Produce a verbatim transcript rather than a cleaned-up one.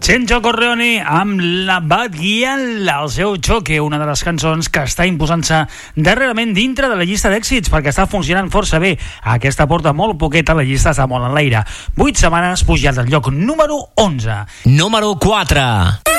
Chencho Corleone amb la Batguial, el seu Choque, una de les cançons que està imposant-se darrerament dintre de la llista d'èxits perquè està funcionant força bé. Aquesta porta molt poqueta, la llista està molt en l'aire. Vuit setmanes pujat al lloc número onze. Número quatre.